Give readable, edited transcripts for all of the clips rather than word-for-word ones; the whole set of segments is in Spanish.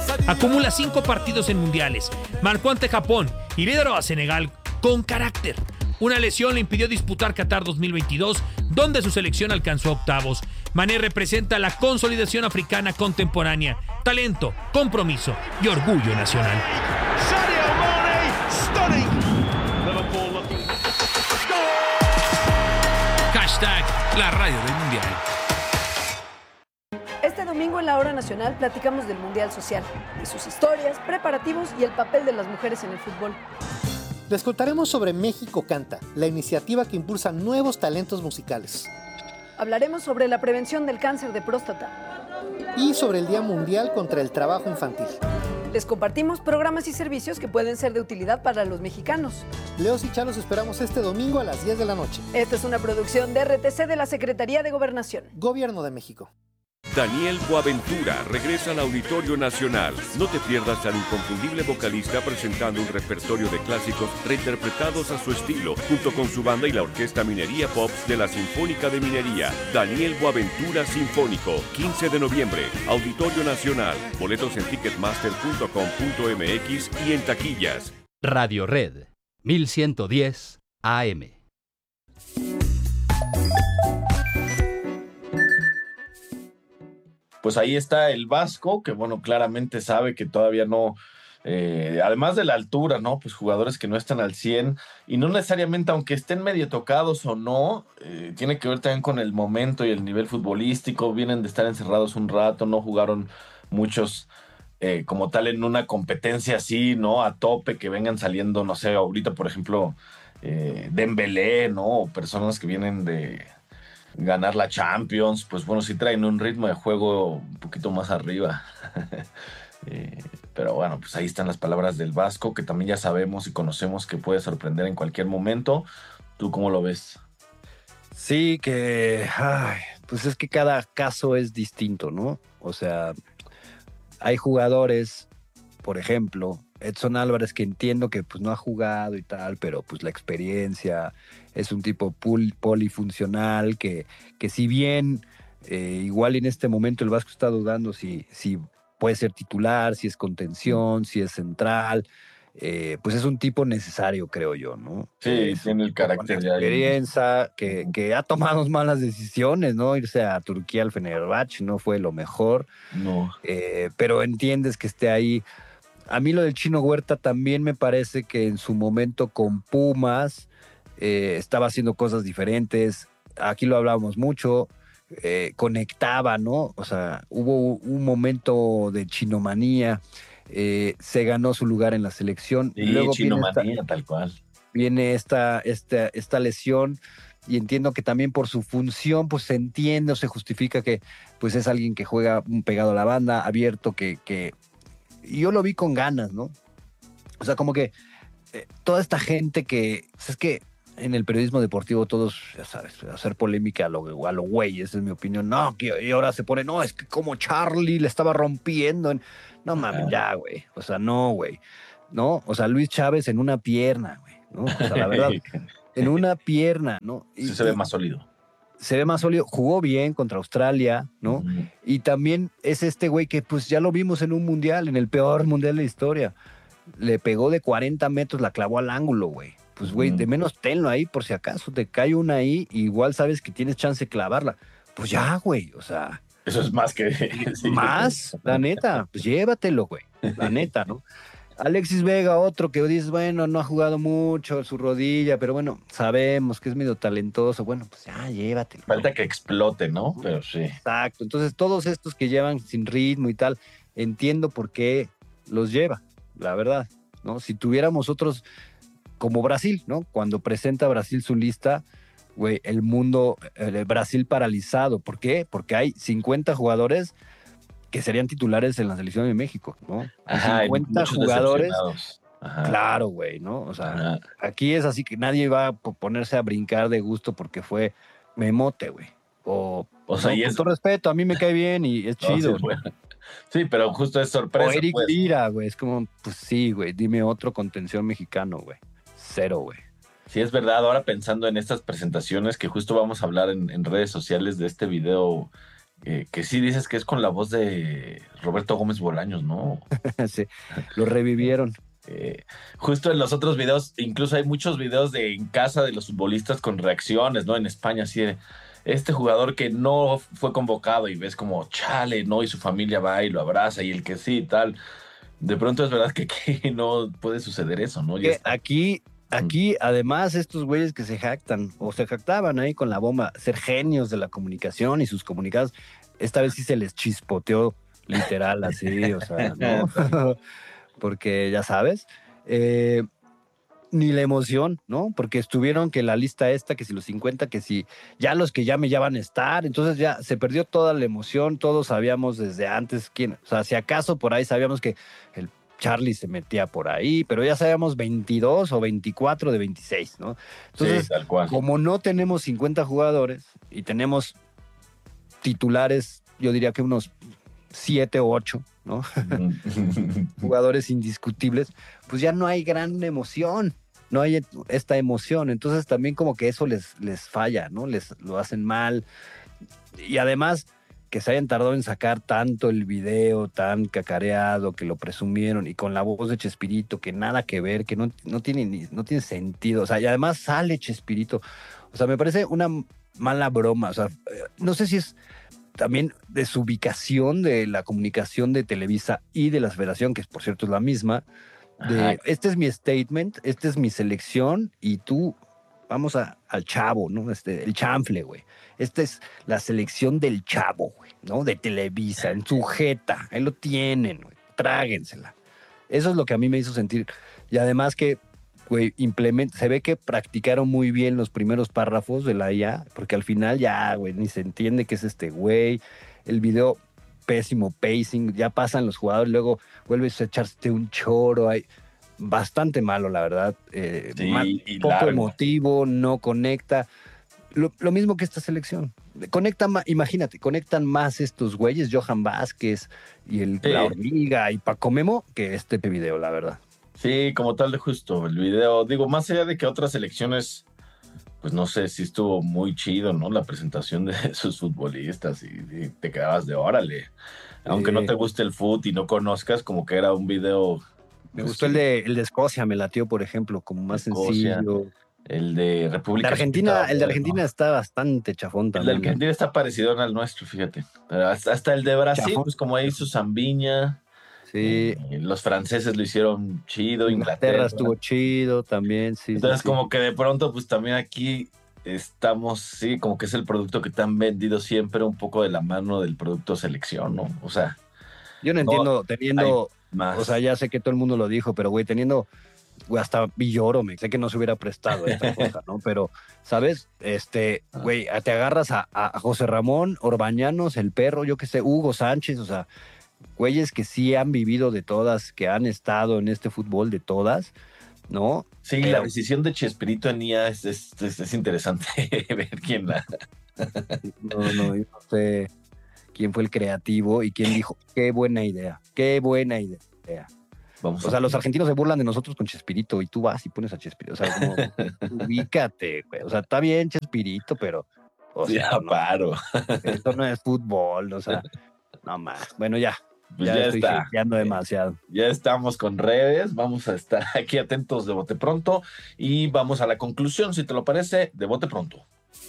Acumula 5 partidos en mundiales, marcó ante Japón y lideró a Senegal con carácter. Una lesión le impidió disputar Qatar 2022, donde su selección alcanzó octavos. Mané representa la consolidación africana contemporánea, talento, compromiso y orgullo nacional. Hashtag la radio del mundial. Este domingo en la Hora Nacional platicamos del Mundial Social, de sus historias, preparativos y el papel de las mujeres en el fútbol. Les contaremos sobre México Canta, la iniciativa que impulsa nuevos talentos musicales. Hablaremos sobre la prevención del cáncer de próstata. Y sobre el Día Mundial contra el Trabajo Infantil. Les compartimos programas y servicios que pueden ser de utilidad para los mexicanos. Leos y Chalos esperamos este domingo a las 10 de la noche. Esta es una producción de RTC de la Secretaría de Gobernación. Gobierno de México. Daniel Boaventura regresa al Auditorio Nacional. No te pierdas al inconfundible vocalista presentando un repertorio de clásicos reinterpretados a su estilo, junto con su banda y la Orquesta Minería Pops de la Sinfónica de Minería. Daniel Boaventura Sinfónico, 15 de noviembre, Auditorio Nacional. Boletos en ticketmaster.com.mx y en taquillas. Radio Red, 1110 AM. Pues ahí está el Vasco, que bueno, claramente sabe que todavía no, además de la altura, ¿no? Pues jugadores que no están al 100 y no necesariamente, aunque estén medio tocados o no, tiene que ver también con el momento y el nivel futbolístico. Vienen de estar encerrados un rato, no jugaron muchos como tal en una competencia así, ¿no? A tope, que vengan saliendo, no sé, ahorita por ejemplo, Dembélé, ¿no? O personas que vienen de ganar la Champions, pues bueno, sí traen un ritmo de juego un poquito más arriba. Pero bueno, pues ahí están las palabras del Vasco, que también ya sabemos y conocemos que puede sorprender en cualquier momento. ¿Tú cómo lo ves? Sí, pues es que cada caso es distinto, ¿no? O sea, hay jugadores, por ejemplo, Edson Álvarez, que entiendo que pues no ha jugado y tal, pero pues la experiencia, es un tipo polifuncional que si bien igual en este momento el Vasco está dudando si puede ser titular, si es contención, si es central, pues es un tipo necesario, creo yo, ¿no? Sí, tiene el carácter ya. Experiencia, que ha tomado malas decisiones, ¿no? Irse a Turquía al Fenerbahce no fue lo mejor. No. Pero entiendes que esté ahí. A mí lo del Chino Huerta también me parece que en su momento con Pumas estaba haciendo cosas diferentes. Aquí lo hablábamos mucho. Conectaba, ¿no? O sea, hubo un momento de chinomanía. Se ganó su lugar en la selección. Sí, luego chinomanía, tal cual. Viene esta lesión. Y entiendo que también por su función, pues se entiende o se justifica que pues es alguien que juega pegado a la banda, abierto, que y yo lo vi con ganas, ¿no? O sea, como que toda esta gente que... Pues es que en el periodismo deportivo todos, ya sabes, hacer polémica a lo güey, esa es mi opinión. No, y ahora se pone, no, es que como Charlie le estaba rompiendo. No mames, ya, güey. O sea, no, güey. ¿No? O sea, Luis Chávez en una pierna, güey. ¿No? O sea, la verdad, en una pierna, ¿no? Sí se ve más sólido. Se ve más sólido, jugó bien contra Australia, ¿no? Uh-huh. Y también es este güey que pues ya lo vimos en un mundial, en el peor mundial de la historia. Le pegó de 40 metros, la clavó al ángulo, güey. Pues güey, de menos tenlo ahí por si acaso te cae una ahí, igual sabes que tienes chance de clavarla. Pues ya, güey, o sea... Eso es más que... Sí. Más, la neta, pues llévatelo, güey, la neta, ¿no? Alexis Vega, otro que dices, bueno, no ha jugado mucho su rodilla, pero bueno, sabemos que es medio talentoso. Bueno, pues ya, llévatelo. Falta que explote, ¿no? Pero sí. Exacto. Entonces, todos estos que llevan sin ritmo y tal, entiendo por qué los lleva, la verdad, ¿no? Si tuviéramos otros como Brasil, ¿no? Cuando presenta Brasil su lista, güey, el mundo, Brasil paralizado. ¿Por qué? Porque hay 50 jugadores que serían titulares en la selección de México, ¿no? Ajá, 50 jugadores. Ajá. Claro, güey, ¿no? O sea, ajá, aquí es así que nadie va a ponerse a brincar de gusto porque fue Memote, güey. O sea, no, con todo respeto, a mí me cae bien y es chido. Sí, bueno. Sí, pero justo es sorpresa. O Eric pues. Lira, güey, es como, pues sí, güey, dime otro contención mexicano, güey. Cero, güey. Sí, es verdad. Ahora pensando en estas presentaciones, que justo vamos a hablar en redes sociales de este video que sí dices que es con la voz de Roberto Gómez Bolaños, ¿no? Sí, lo revivieron. Justo en los otros videos, incluso hay muchos videos de en casa de los futbolistas con reacciones, ¿no? En España, así de este jugador que no fue convocado y ves como chale, ¿no? Y su familia va y lo abraza y el que sí y tal. De pronto es verdad que no puede suceder eso, ¿no? Ya está. Aquí, además, estos güeyes que se jactan o se jactaban ahí con la bomba, ser genios de la comunicación y sus comunicados, esta vez sí se les chispoteó literal así, o sea, ¿no? Porque ya sabes, ni la emoción, ¿no? Porque estuvieron que la lista esta, que si los 50, que si ya los que llame ya van a estar, entonces ya se perdió toda la emoción, todos sabíamos desde antes quién, o sea, si acaso por ahí sabíamos que el Charlie se metía por ahí, pero ya sabíamos 22 o 24 de 26, ¿no? Entonces, sí, tal cual. Como no tenemos 50 jugadores y tenemos titulares, yo diría que unos 7 o 8, ¿no? Jugadores indiscutibles, pues ya no hay gran emoción, no hay esta emoción, entonces también como que eso les falla, ¿no? Lo hacen mal, y además que se hayan tardado en sacar tanto el video tan cacareado, que lo presumieron, y con la voz de Chespirito, que nada que ver, que no tiene sentido, o sea, y además sale Chespirito, o sea, me parece una mala broma, o sea, no sé si es también desubicación de la comunicación de Televisa y de la Federación, que por cierto es la misma, de este es mi statement, esta es mi selección y tú vamos al chavo, ¿no? El chanfle, güey. Esta es la selección del chavo, güey, ¿no? De Televisa, en su jeta, ahí lo tienen, güey, tráguensela. Eso es lo que a mí me hizo sentir. Y además que, güey, se ve que practicaron muy bien los primeros párrafos de la IA, porque al final ya, güey, ni se entiende qué es este güey. El video, pésimo pacing, ya pasan los jugadores, luego vuelves a echarte un choro, hay bastante malo, la verdad. Sí, poco largo. emotivo, no conecta. Lo mismo que esta selección. Imagínate, conectan más estos güeyes, Johan Vázquez y la Hormiga y Paco Memo, que este video, la verdad. Sí, como tal de justo, el video, digo, más allá de que otras elecciones, pues no sé, si estuvo muy chido, ¿no? La presentación de sus futbolistas y te quedabas de órale. Aunque no te guste el fútbol y no conozcas, como que era un video. Me gustó el de Escocia, me latió, por ejemplo, como más Escocia, sencillo. El de República Argentina, el de Argentina ¿no? está bastante chafón El de también. Argentina está parecido al nuestro, fíjate. Pero hasta el de Brasil, Chafón. pues como ahí hizo Zambiña. Sí. Los franceses lo hicieron chido, Inglaterra estuvo chido también, sí. Entonces, sí. como que de pronto, pues también aquí estamos, sí, como que es el producto que te han vendido siempre un poco de la mano del producto selección, ¿no? O sea, Yo no entiendo, teniendo, más. o sea, ya sé que todo el mundo lo dijo, pero güey, teniendo, güey, hasta Villoro, sé que no se hubiera prestado esta cosa, ¿no? Pero, ¿sabes? Güey, te agarras a José Ramón, Orbañanos, el perro, yo qué sé, Hugo Sánchez, o sea, güeyes que sí han vivido de todas, que han estado en este fútbol de todas, ¿no? Sí, la decisión de Chespirito en IA es interesante ver quién la... No, yo no sé quién fue el creativo y quién dijo, qué buena idea. Vamos O sea, los argentinos se burlan de nosotros con Chespirito y tú vas y pones a Chespirito. O sea, como, ubícate, güey. O sea, está bien Chespirito, pero... O sea, ya paro. Esto no es fútbol, o sea, no más. Bueno, ya. Pues ya estoy está. hateando demasiado. Ya estamos con redes, vamos a estar aquí atentos de bote pronto y vamos a la conclusión, si te lo parece, de bote pronto.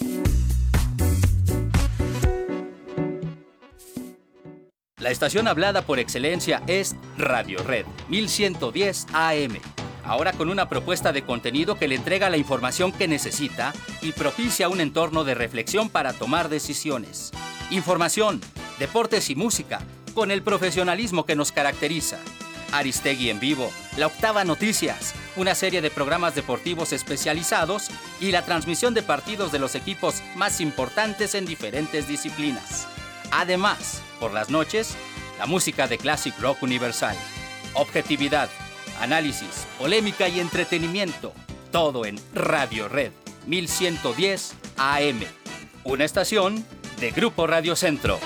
La estación hablada por excelencia es Radio Red 1110 AM. Ahora con una propuesta de contenido que le entrega la información que necesita y propicia un entorno de reflexión para tomar decisiones. Información, deportes y música, con el profesionalismo que nos caracteriza. Aristegui en vivo, La Octava Noticias, una serie de programas deportivos especializados y la transmisión de partidos de los equipos más importantes en diferentes disciplinas. Además, por las noches, la música de Classic Rock Universal. Objetividad, análisis, polémica y entretenimiento. Todo en Radio Red 1110 AM. Una estación de Grupo Radio Centro.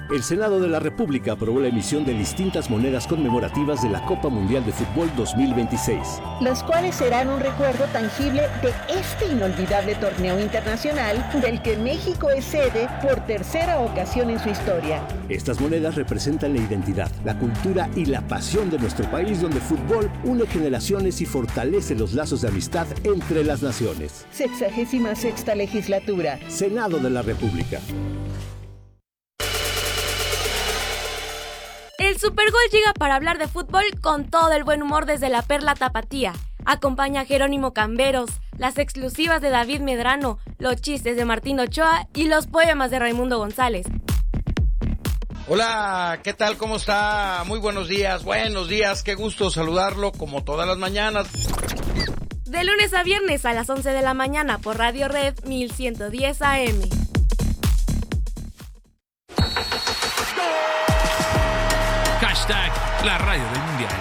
El Senado de la República aprobó la emisión de distintas monedas conmemorativas de la Copa Mundial de Fútbol 2026. Las cuales serán un recuerdo tangible de este inolvidable torneo internacional del que México es sede por tercera ocasión en su historia. Estas monedas representan la identidad, la cultura y la pasión de nuestro país, donde el fútbol une generaciones y fortalece los lazos de amistad entre las naciones. 66ª legislatura. Senado de la República. El Supergol llega para hablar de fútbol con todo el buen humor desde la Perla Tapatía. Acompaña a Jerónimo Camberos, las exclusivas de David Medrano, los chistes de Martín Ochoa y los poemas de Raimundo González. Hola, ¿qué tal? ¿Cómo está? Muy buenos días, qué gusto saludarlo como todas las mañanas. De lunes a viernes a las 11 de la mañana por Radio Red 1110 AM. Hashtag la radio del mundial.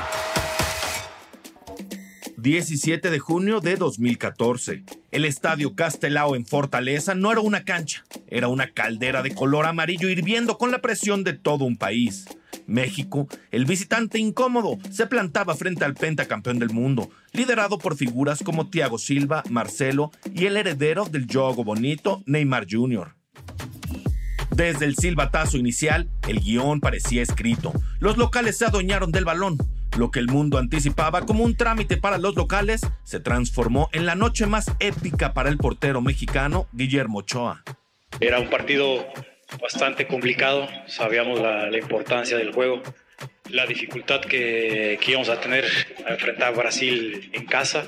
17 de junio de 2014. El Estadio Castelao en Fortaleza no era una cancha, era una caldera de color amarillo hirviendo con la presión de todo un país. México, el visitante incómodo, se plantaba frente al pentacampeón del mundo, liderado por figuras como Thiago Silva, Marcelo y el heredero del Jogo Bonito, Neymar Jr. Desde el silbatazo inicial, el guión parecía escrito. Los locales se adueñaron del balón. Lo que el mundo anticipaba como un trámite para los locales se transformó en la noche más épica para el portero mexicano Guillermo Ochoa. Era un partido bastante complicado, sabíamos la importancia del juego, la dificultad que íbamos a tener a enfrentar a Brasil en casa.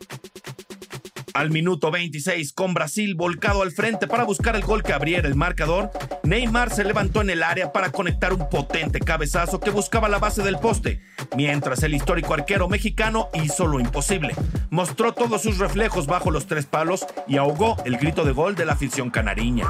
Al minuto 26, con Brasil volcado al frente para buscar el gol que abriera el marcador, Neymar se levantó en el área para conectar un potente cabezazo que buscaba la base del poste, mientras el histórico arquero mexicano hizo lo imposible. Mostró todos sus reflejos bajo los tres palos y ahogó el grito de gol de la afición canariña.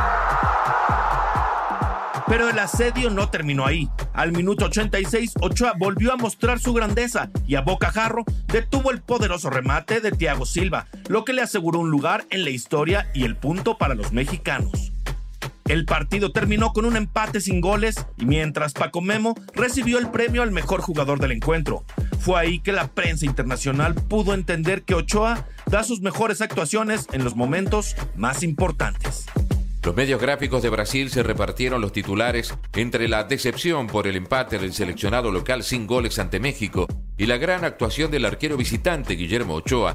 Pero el asedio no terminó ahí. Al minuto 86, Ochoa volvió a mostrar su grandeza y a bocajarro detuvo el poderoso remate de Thiago Silva, lo que le aseguró un lugar en la historia y el punto para los mexicanos. El partido terminó con un empate sin goles y mientras Paco Memo recibió el premio al mejor jugador del encuentro. Fue ahí que la prensa internacional pudo entender que Ochoa da sus mejores actuaciones en los momentos más importantes. Los medios gráficos de Brasil se repartieron los titulares entre la decepción por el empate del seleccionado local sin goles ante México y la gran actuación del arquero visitante Guillermo Ochoa.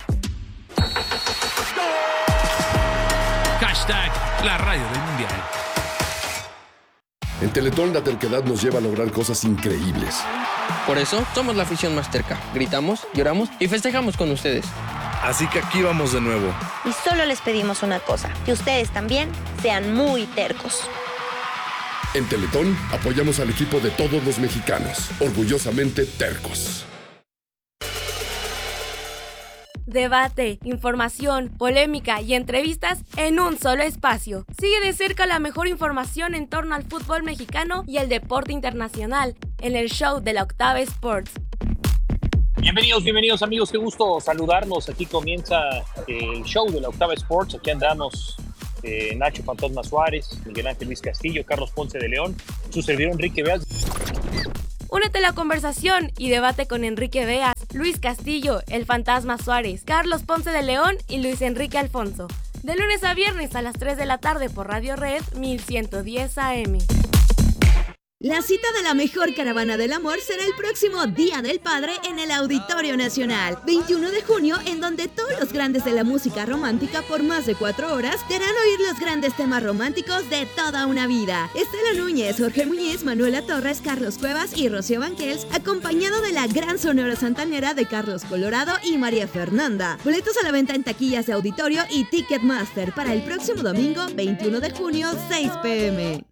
Hashtag la radio del mundial. En Teletón la terquedad nos lleva a lograr cosas increíbles. Por eso somos la afición más terca. Gritamos, lloramos y festejamos con ustedes. Así que aquí vamos de nuevo. Y solo les pedimos una cosa, que ustedes también sean muy tercos. En Teletón apoyamos al equipo de todos los mexicanos, orgullosamente tercos. Debate, información, polémica y entrevistas en un solo espacio. Sigue de cerca la mejor información en torno al fútbol mexicano y el deporte internacional en el show de la Octava Sports. Bienvenidos amigos, qué gusto saludarnos. Aquí comienza el show de la Octava Sports. Aquí andamos Nacho Fantasma Suárez, Miguel Ángel Luis Castillo, Carlos Ponce de León, su servidor Enrique Beas. Únete a la conversación y debate con Enrique Beas, Luis Castillo, el Fantasma Suárez, Carlos Ponce de León y Luis Enrique Alfonso. De lunes a viernes a las 3 de la tarde por Radio Red 1110 AM. La cita de la mejor caravana del amor será el próximo Día del Padre en el Auditorio Nacional, 21 de junio, en donde todos los grandes de la música romántica por más de 4 horas te harán oír los grandes temas románticos de toda una vida. Estela Núñez, Jorge Muñiz, Manuela Torres, Carlos Cuevas y Rocío Banquels, acompañado de la gran sonora santanera de Carlos Colorado y María Fernanda. Boletos a la venta en taquillas de auditorio y Ticketmaster para el próximo domingo, 21 de junio, 6 p.m.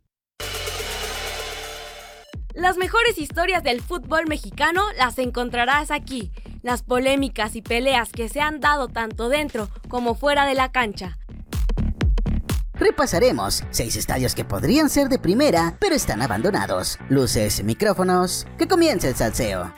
Las mejores historias del fútbol mexicano las encontrarás aquí. Las polémicas y peleas que se han dado tanto dentro como fuera de la cancha. Repasaremos 6 estadios que podrían ser de primera, pero están abandonados. Luces, micrófonos, que comience el salseo.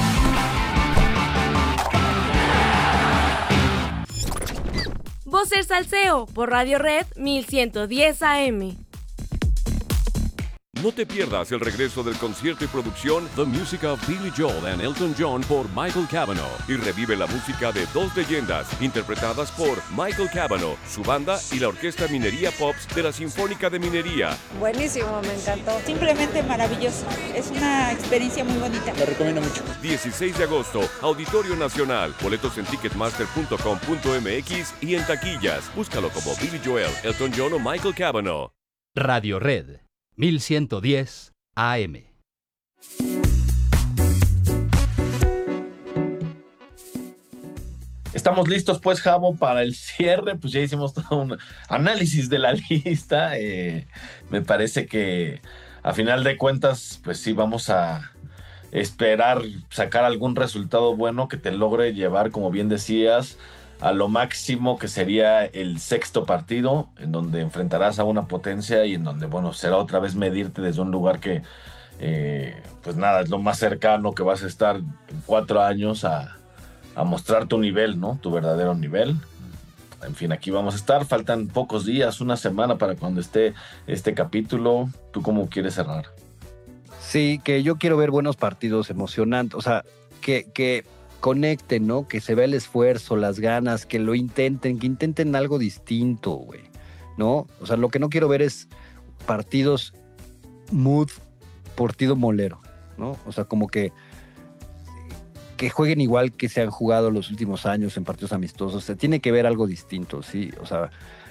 Voz del Salseo por Radio Red 1110 AM. No te pierdas el regreso del concierto y producción The Music of Billy Joel and Elton John por Michael Cavanaugh y revive la música de dos leyendas interpretadas por Michael Cavanaugh, su banda y la Orquesta Minería Pops de la Sinfónica de Minería. Buenísimo, me encantó. Simplemente maravilloso. Es una experiencia muy bonita. Lo recomiendo mucho. 16 de agosto, Auditorio Nacional. Boletos en ticketmaster.com.mx y en taquillas. Búscalo como Billy Joel, Elton John o Michael Cavanaugh. Radio Red, 1110 AM. Estamos listos, pues, Javo, para el cierre. Pues ya hicimos todo un análisis de la lista. Me parece que, a final de cuentas, pues sí, vamos a esperar sacar algún resultado bueno que te logre llevar, como bien decías, a lo máximo, que sería el sexto partido, en donde enfrentarás a una potencia y en donde, bueno, será otra vez medirte desde un lugar que, pues nada, es lo más cercano que vas a estar en 4 años a mostrar tu nivel, ¿no? Tu verdadero nivel. En fin, aquí vamos a estar. Faltan pocos días, una semana para cuando esté este capítulo. ¿Tú cómo quieres cerrar? Sí, que yo quiero ver buenos partidos emocionantes. O sea, que conecten, ¿no? Que se vea el esfuerzo, las ganas, que lo intenten, que intenten algo distinto, güey, ¿no? O sea, lo que no quiero ver es partidos partido molero, ¿no? O sea, como que jueguen igual que se han jugado los últimos años en partidos amistosos. O sea, tiene que ver algo distinto, ¿sí? O sea,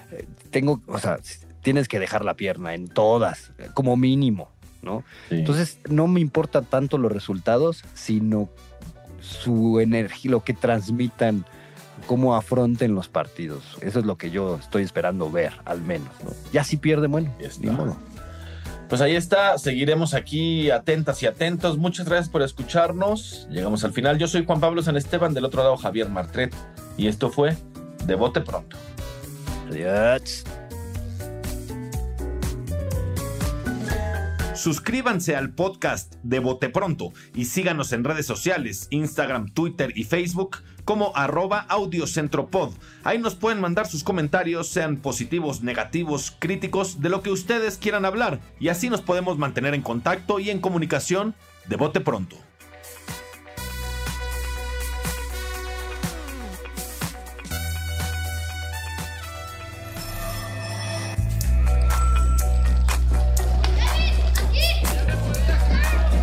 tienes que dejar la pierna en todas, como mínimo, ¿no? Sí. Entonces, no me importa tanto los resultados, sino su energía, lo que transmitan, cómo afronten los partidos. Eso es lo que yo estoy esperando ver, al menos, ¿no? Ya si pierde, bueno, ni modo. Pues ahí está, seguiremos aquí atentas y atentos. Muchas gracias por escucharnos. Llegamos al final. Yo soy Juan Pablo San Esteban, del otro lado Javier Martret, y esto fue De Bote Pronto. Adiós. Suscríbanse al podcast de Bote Pronto y síganos en redes sociales, Instagram, Twitter y Facebook como @audiocentropod. Ahí nos pueden mandar sus comentarios, sean positivos, negativos, críticos, de lo que ustedes quieran hablar, y así nos podemos mantener en contacto y en comunicación. De Bote Pronto.